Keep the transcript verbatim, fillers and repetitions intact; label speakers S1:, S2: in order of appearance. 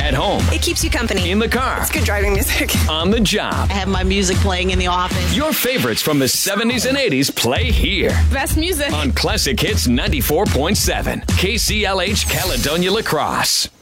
S1: At home.
S2: It keeps you company.
S1: In the car.
S2: It's good driving music.
S1: On the job.
S3: I have my music playing in the office.
S1: Your favorites from the seventies and eighties play here.
S2: Best music.
S1: On Classic Hits ninety-four point seven. K C L H Caledonia La Crosse.